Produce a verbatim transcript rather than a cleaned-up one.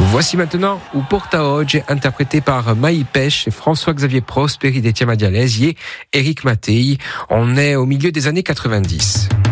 Voici maintenant Ou Porta Oggi, interprété par Maï Pêche, François-Xavier Prosperi, Détiama Dialesi et Éric Mattei. On est au milieu des années quatre-vingt-dix.